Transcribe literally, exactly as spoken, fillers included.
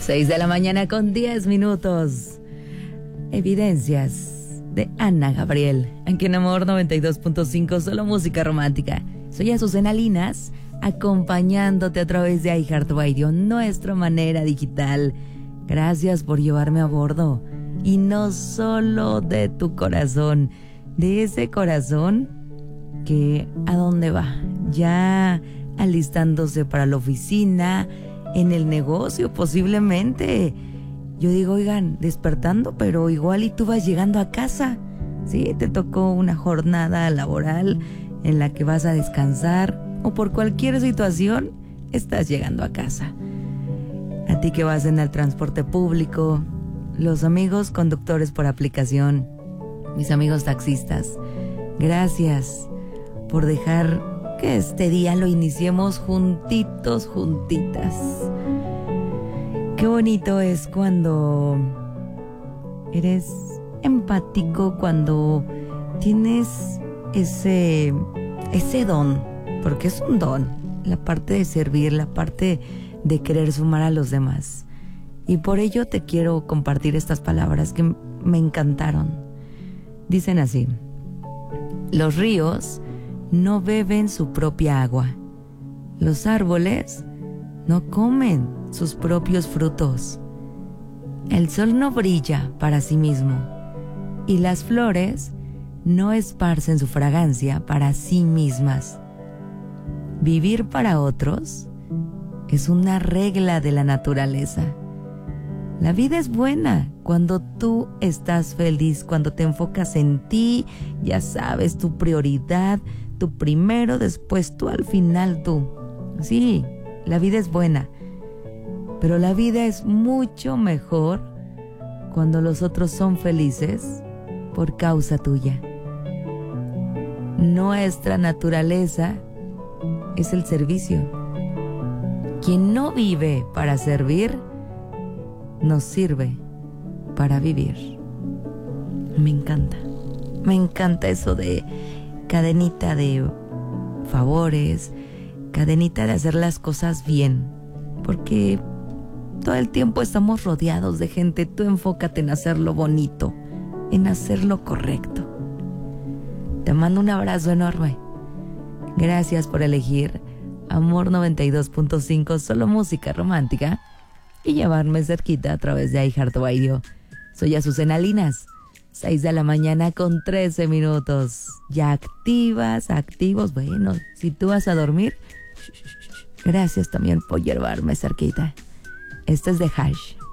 seis de la mañana con diez minutos. Evidencias de Ana Gabriel, aquí en Amor noventa y dos punto cinco, solo música romántica. Soy Azucena Linas, acompañándote a través de iHeartRadio, nuestra manera digital. Gracias por llevarme a bordo. Y no solo de tu corazón, de ese corazón que ¿a dónde va? Ya alistándose para la oficina, en el negocio posiblemente. Yo digo, oigan, despertando, pero igual y tú vas llegando a casa. Sí, te tocó una jornada laboral en la que vas a descansar o por cualquier situación estás llegando a casa. A ti que vas en el transporte público, los amigos conductores por aplicación, mis amigos taxistas, gracias por dejar que este día lo iniciemos juntitos, juntitas. Qué bonito es cuando eres empático, cuando tienes ese, ese don, porque es un don, la parte de servir, la parte de querer sumar a los demás. Y por ello te quiero compartir estas palabras que me encantaron. Dicen así: los ríos no beben su propia agua, los árboles no comen sus propios frutos, el sol no brilla para sí mismo y las flores no esparcen su fragancia para sí mismas. Vivir para otros es una regla de la naturaleza. La vida es buena cuando tú estás feliz, cuando te enfocas en ti, ya sabes, tu prioridad, tú primero, después tú, al final tú. Sí, la vida es buena, pero la vida es mucho mejor cuando los otros son felices por causa tuya. Nuestra naturaleza es el servicio. Quien no vive para servir, no sirve para vivir. Me encanta, me encanta eso de cadenita de favores, cadenita de hacer las cosas bien, porque todo el tiempo estamos rodeados de gente. Tú enfócate en hacerlo bonito, en hacerlo correcto. Te mando un abrazo enorme. Gracias por elegir Amor noventa y dos punto cinco, solo música romántica, y llevarme cerquita a través de iHeartRadio. Soy Azucena Linas, seis de la mañana con trece minutos. Ya activas, activos. Bueno, si tú vas a dormir, gracias también por llevarme cerquita. Este es de Hash.